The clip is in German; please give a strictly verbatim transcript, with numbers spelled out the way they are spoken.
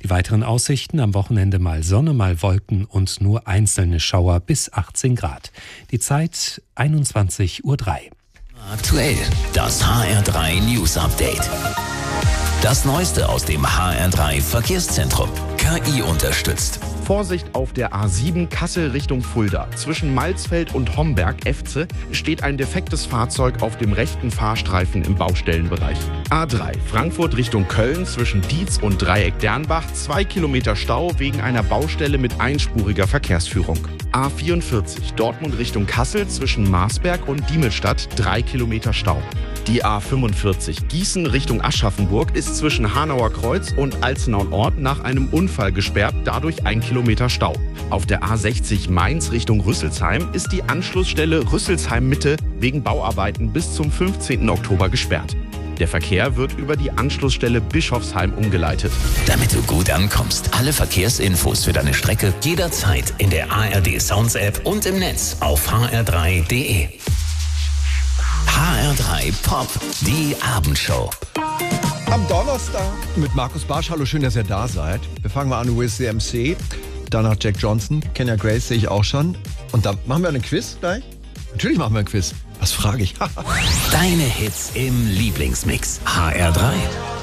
Die weiteren Aussichten: am Wochenende mal Sonne, mal Wolken und nur einzelne Schauer bis achtzehn Grad. Die Zeit einundzwanzig Uhr drei. Aktuell das H R drei News Update. Das Neueste aus dem H R drei Verkehrszentrum. K I unterstützt. Vorsicht auf der A sieben Kassel Richtung Fulda. Zwischen Malzfeld und Homberg-Efze steht ein defektes Fahrzeug auf dem rechten Fahrstreifen im Baustellenbereich. A drei Frankfurt Richtung Köln zwischen Dietz und Dreieck Dernbach. Zwei Kilometer Stau wegen einer Baustelle mit einspuriger Verkehrsführung. A vierundvierzig Dortmund Richtung Kassel zwischen Marsberg und Diemelstadt. Drei Kilometer Stau. Die A fünfundvierzig Gießen Richtung Aschaffenburg ist zwischen Hanauer Kreuz und Alzenau-Ort nach einem Unfall gesperrt, dadurch ein Kilometer Stau. Auf der A sechzig Mainz Richtung Rüsselsheim ist die Anschlussstelle Rüsselsheim-Mitte wegen Bauarbeiten bis zum fünfzehnten Oktober gesperrt. Der Verkehr wird über die Anschlussstelle Bischofsheim umgeleitet. Damit du gut ankommst, alle Verkehrsinfos für deine Strecke jederzeit in der A R D Sounds App und im Netz auf h r drei punkt d e. H R drei Pop, die Abendshow. Am Donnerstag mit Markus Barsch. Hallo, schön, dass ihr da seid. Wir fangen mal an with the M C, danach Jack Johnson, Kenya Grace sehe ich auch schon. Und dann machen wir einen Quiz gleich? Natürlich machen wir einen Quiz. Was frage ich? Deine Hits im Lieblingsmix. H R drei.